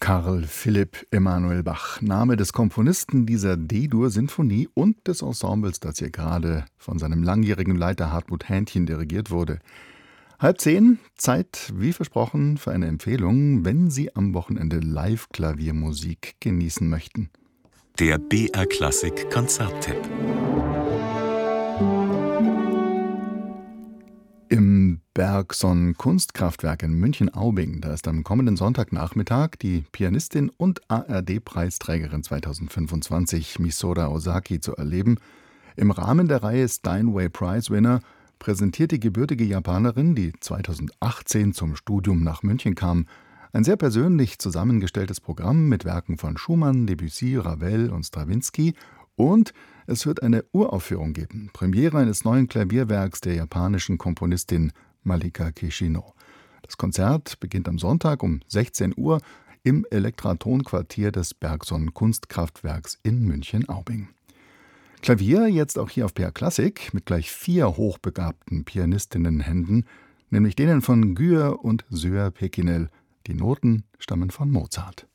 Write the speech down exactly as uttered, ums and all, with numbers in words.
Carl Philipp Emanuel Bach, Name des Komponisten dieser D-Dur-Sinfonie und des Ensembles, das hier gerade von seinem langjährigen Leiter Hartmut Hähnchen dirigiert wurde. Halb zehn, Zeit, wie versprochen, für eine Empfehlung, wenn Sie am Wochenende Live-Klaviermusik genießen möchten. Der B R Klassik Konzerttipp. Im Bergson Kunstkraftwerk in München-Aubing, da ist am kommenden Sonntagnachmittag die Pianistin und A R D-Preisträgerin zweitausendfünfundzwanzig Misora Ozaki zu erleben. Im Rahmen der Reihe Steinway Prize Winner präsentiert die gebürtige Japanerin, die zweitausendachtzehn zum Studium nach München kam, ein sehr persönlich zusammengestelltes Programm mit Werken von Schumann, Debussy, Ravel und Strawinsky. Und es wird eine Uraufführung geben, Premiere eines neuen Klavierwerks der japanischen Komponistin Malika Kishino. Das Konzert beginnt am Sonntag um sechzehn Uhr im Elektratonquartier des Bergson Kunstkraftwerks in München-Aubing. Klavier jetzt auch hier auf B R Klassik mit gleich vier hochbegabten Pianistinnenhänden, nämlich denen von Guyer und Söer Pekinel. Die Noten stammen von Mozart.